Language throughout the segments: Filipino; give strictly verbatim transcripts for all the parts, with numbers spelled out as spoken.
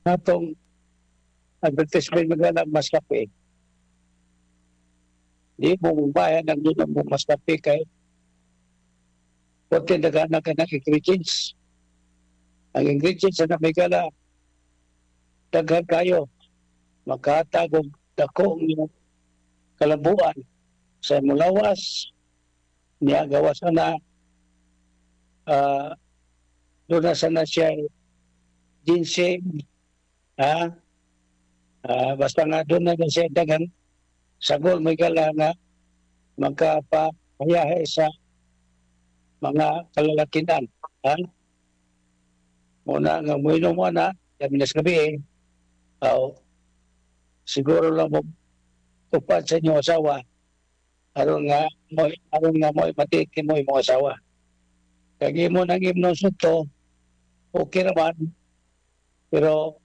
Atong advertisement mga mas kape. Di mo bayan ang doon mo mas kape kay kunti nagana ka ng ingredients. Ang ingredients na namigala daghan kayo magkatag og dako ng kalabuan sa mulawas niya gawas na uh, doon na sana siya ginseng ha uh, basta nga doon na siya dagang sagol may gala nga magkapahayahe sa mga kalalakinan ha muna nga muinom mo na kami gabi eh uh, siguro lang mo tupad sa inyong asawa aron nga mo aron nga mo matikin mo imong asawa kagi mo nang imnon sunto okay naman pero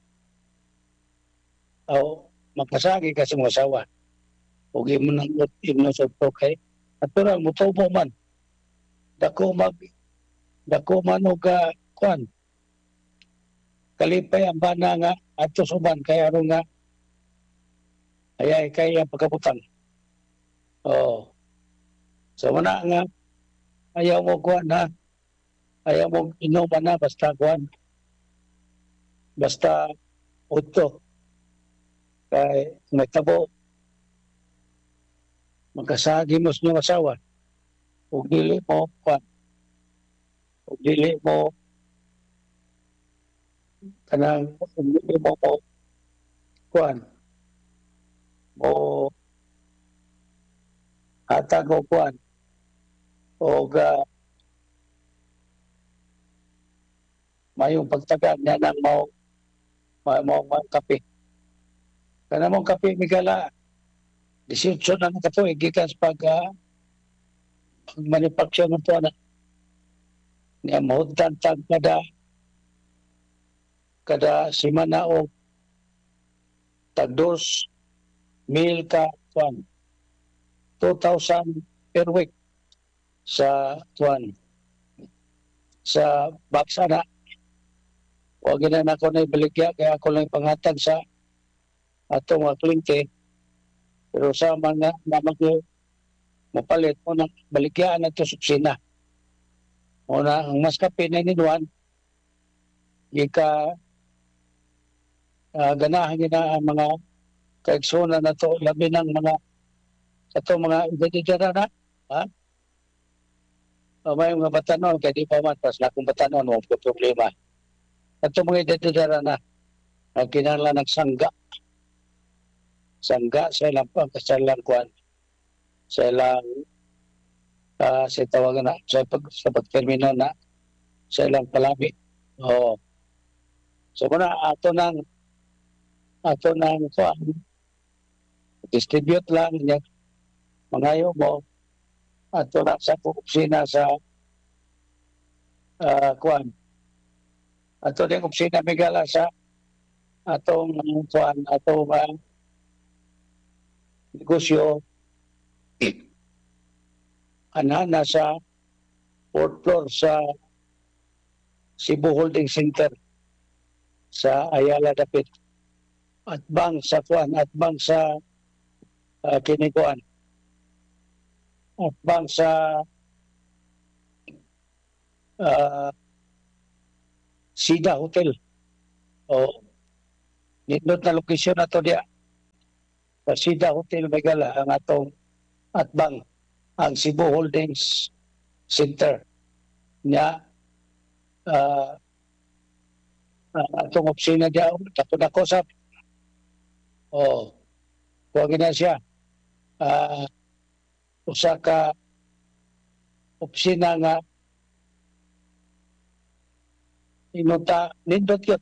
oh, makasagi ka sa mga asawa ug imo nang imnon sunto kay natural mo tubo man dako mag dako man og uh, kuan kalipay ang bana nga adto suban kay aron nga ayay kay pagkabutang oh so mana nga ayaw mo kuan na ayaw mo inuman na basta kuan basta uto kay may tabo magkasagi mo sa inyong asawa ug dili mo kuan ug dili mo kanang ug dili mo mo kuan mo hatag og kuan og uh, mayong pagtagad niya nang mao mao mao kape kana mong kape migala eighteen na kato gikan sa pag uh, manufacture ng tuwa na niya mahutdan tag kada kada semana o tag dos mil ka tuwan two thousand per week sa tuwan sa baksa na o ginan ako na ibaligya kaya ako lang pangatag sa atong mga kliyente pero sa mga namag mapalit mo nang baligyan na ito sa opisina o na ang mas kape na ninuan ika uh, ganahan na ang mga kaigsuna na to labi ng mga sa to mga identidad na ha o may mga batanon kaya di pa man pas na kung batanon mo problema at to mga identidad na ang kinala nagsangga sangga sa ilang pagkasalang kuan sa ilang uh, sa tawagan na sa, pag, sa pagtermino na sa ilang palami o so muna ato nang ato nang kuan distribute lang niya mangayo mo ato na sa opisina sa uh, kuan ato din opisina migala sa atong kuan atong uh, negosyo anana sa fourth floor sa Cebu Holding Center sa Ayala Dapit at bang sa kuan at bang sa uh, kinikuan at bang sa uh, Sida Hotel o nindot na lokasyon na to diya sa Sida Hotel Megala ang atong at bang ang Cebu Holdings Center niya uh, uh, atong opisina diya tapos ako sa o kuha na siya uh, usa ka opisina nga inunta nindot yun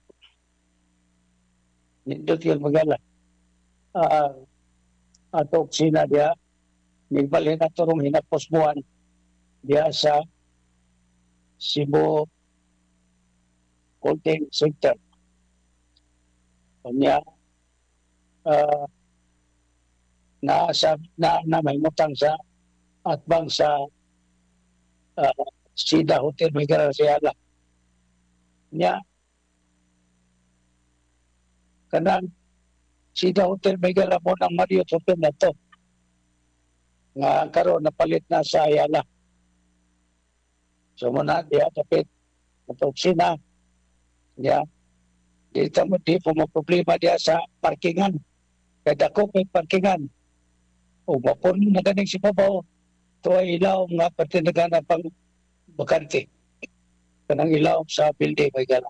nindot yun magala uh, ato opisina diya nagbalhin na turong hinaposmuan diya sa Cebu Holding Center kanya uh, na sa na, na may mutang sa at bang sa uh, Sida Hotel Megara Siala niya kanang Sida Hotel Megala mo ng Marriott Hotel na to. Nga karon napalit na sa Ayala. So muna diya kapit atong sina. Ya. Dito mo di po mo problema diya sa parkingan. Kaya dako may parkingan. O mapon na ganing si Babaw. Ito ay ilaw nga patinagana pang bakante. Kanang ilaw sa building Megala.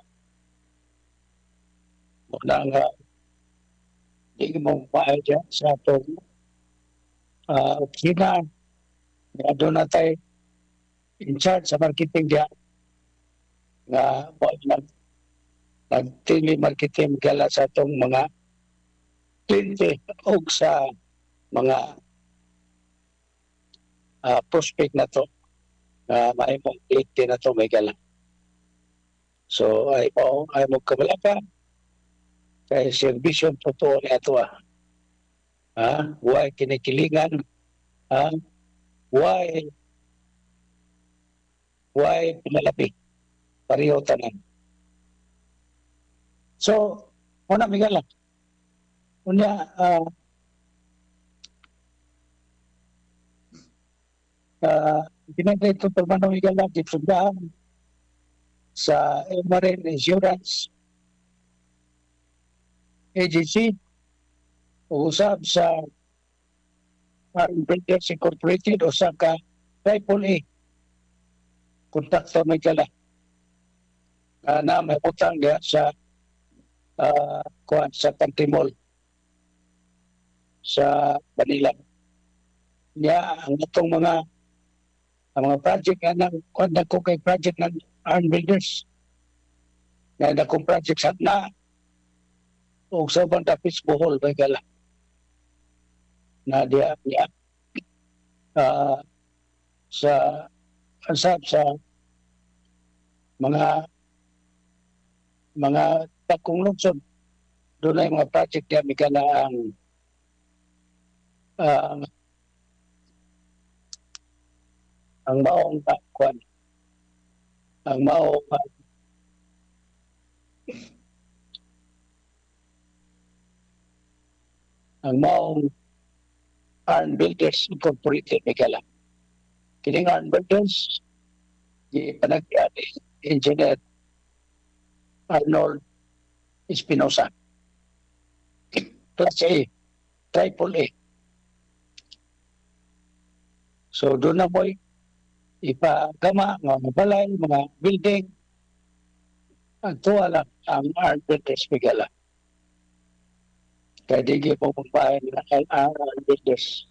Muna nga di mo maayo diya sa atong uh, opisina. Nga doon na tayo in charge sa marketing diya. Nga nag nagtili marketing gala sa atong mga kliyente o sa mga uh, prospect na to na uh, maimong kliyente na to may gala. So ay mo ay mo kabalaka kay servisyon totoo ni ato ah. Ha? Why kinikilingan? Ha? Why why pinalabi? Pareho tanan. So, una migala. Unya uh, uh, pinagay ito permano migala gitsundahan sa Marine Insurance Agency usab sa Builders Incorporated o sa ka Triple A kontakto may kala uh, na may utang niya sa uh, kuhan sa Tantimol sa Manila. Niya ang itong mga ang mga project nga nang kuhan na ko kay project ng Arm Builders na nakong project sa na o sa Bandapis Bohol may kala na diya niya uh, sa ansab sa mga mga takong lungsod doon ay mga project niya may kala ang uh, ang maong kuan ang maong uh, ang maong Arm Builders Incorporated may kala kining Arm Builders di panagyan Engineer Arnold Espinosa Class A Triple A. So doon na mo ipagama mga balay, mga building ang tuwa lang ang Arm Builders Megala. Kaya di po magbahay ng Arm Builders.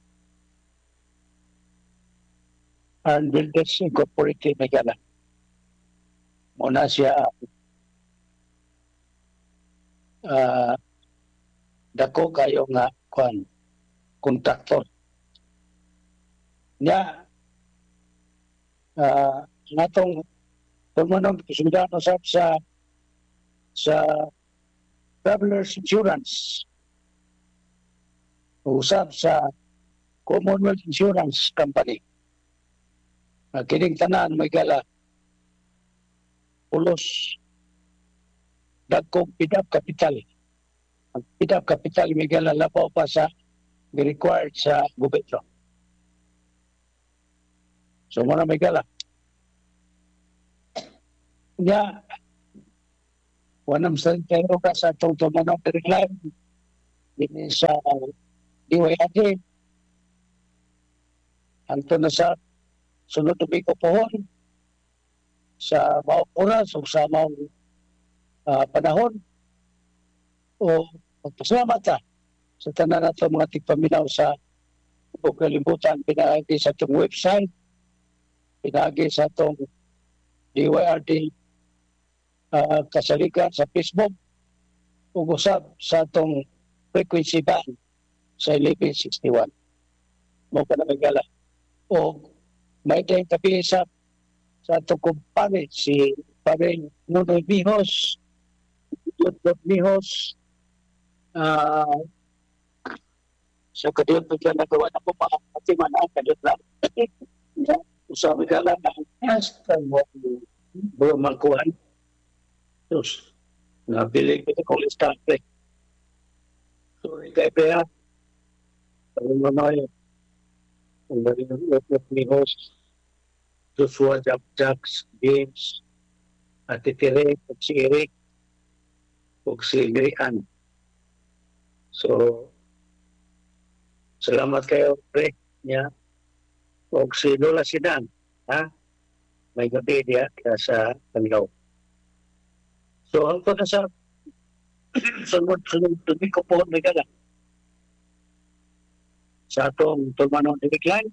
Arm Builders Incorporated Megala. Muna siya uh, dako kayo nga kwan kontraktor. Nya uh, natong tumunong sudan usap sa sa Travelers Insurance usap sa Commonwealth Insurance Company uh, kining tanan may gala pulos dagkong pidap capital ang pidap capital may gala labaw pa sa required sa gobyerno. So muna may gala. Nga, wanam sa tayo ka sa itong tumanong line din sa D Y A D. Anto na sa sunod na biko pohon sa maong oras o sa maong uh, panahon o magpasalamat ta sa tanan na ito mga tigpaminaw sa o kalibutan pinagi sa itong website pinagi sa itong D Y R D uh, kasalikan sa Facebook ug-usab sa itong frequency band sa eleven sixty-one. Mo ka na magala. O may tayong tabi sa sa itong kumpare si Pare Nunoy Mihos, Nunoy Mihos, uh, sa kadiyot na nagawa na po mga katimanaan kadiyot lang. Usabi ka lang ang hashtag mo buong magkuhan. Terus, nabilig ito kong Star Trek. So, ikaibiya, Panginoon, ang narinig ni host, Joshua Jack Jacks, James, at Titire, at si Eric, at si Grian. So, salamat kayo, pre, niya. O si Lola Sidan, ha? May gabi niya sa Panlaw. So, ang na sa sunod, sunod, tuloy ko po, may gala. Sa atong tulmanong decline,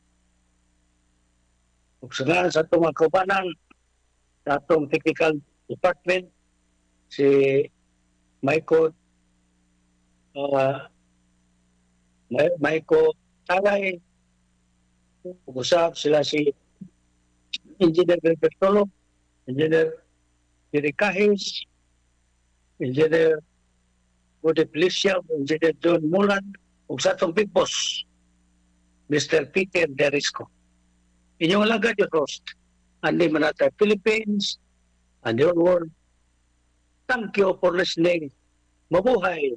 ug sa sa atong mga kaubanan, sa atong technical department, si Michael, uh, Michael Tagay, ug-usap sila si Engineer Bertolo, Engineer Diricahis, Engineer Bode Felicia, Engineer John Mulan, ug sa atong big boss, Mister Peter Derisco. Inyong alagad yung host, Andi Manatay Philippines, and your world. Thank you for listening. Mabuhay!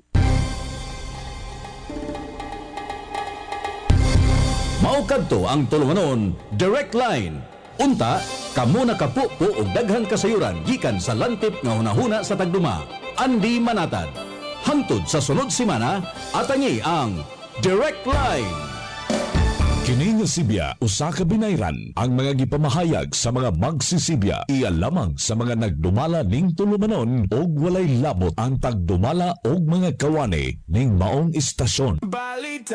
Maukadto ang tulumanon, Direct Line. Unta, kamo na kapupo og daghang kasayuran gikan sa lantip nga hunahuna sa tagduma. Andi Manatad. Hangtod sa sunod semana, atangi ang Direct Line. Kini nga Sibya usa ka binayran ang mga gipamahayag sa mga magsisibya iya lamang sa mga nagdumala ning tulumanon og walay labot ang tagdumala og mga kawani ning maong istasyon.